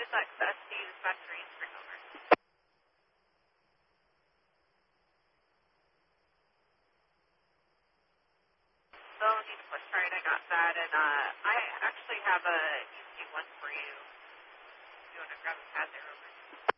SXSD dispatcher spring over. So need to push right, I got that, and I actually have a EC1 for you. If you want to grab a pad there over.